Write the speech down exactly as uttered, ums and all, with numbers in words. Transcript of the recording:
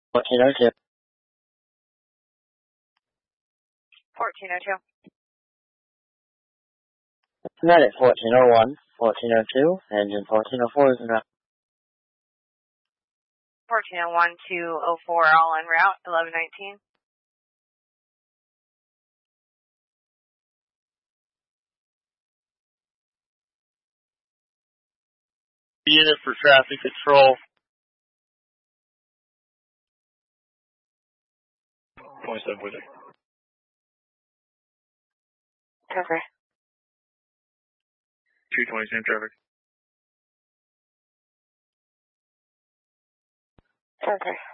fourteen oh two. fourteen oh two. Medic fourteen oh one, fourteen oh two, engine fourteen oh four is en route. fourteen oh one, two oh four, all en route, eleven nineteen. Unit for traffic control. twenty-seven with it. Okay. two twenty, same traffic. Okay.